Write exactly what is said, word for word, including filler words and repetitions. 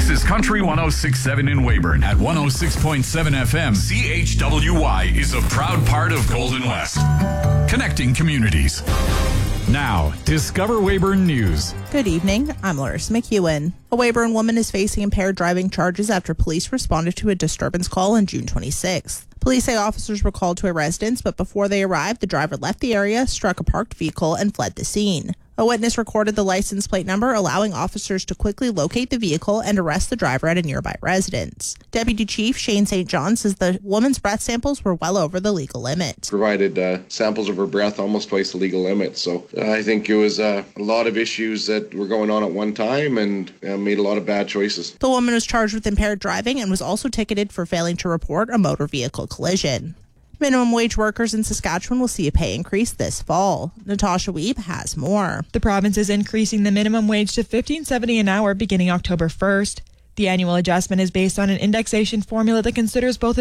This is Country one oh six point seven in Weyburn. At one oh six point seven F M, C H W Y is a proud part of Golden West. Connecting communities. Now, Discover Weyburn News. Good evening. I'm Larissa McEwen. A Weyburn woman is facing impaired driving charges after police responded to a disturbance call on June twenty-sixth. Police say officers were called to a residence, but before they arrived, the driver left the area, struck a parked vehicle, and fled the scene. A witness recorded the license plate number, allowing officers to quickly locate the vehicle and arrest the driver at a nearby residence. Deputy Chief Shane Saint John says the woman's breath samples were well over the legal limit. Provided uh, samples of her breath almost twice the legal limit. So uh, I think it was uh, a lot of issues that were going on at one time and uh, made a lot of bad choices. The woman was charged with impaired driving and was also ticketed for failing to report a motor vehicle collision. Minimum wage workers in Saskatchewan will see a pay increase this fall. Natasha Weeb has more. The province is increasing the minimum wage to fifteen seventy an hour beginning October first. The annual adjustment is based on an indexation formula that considers both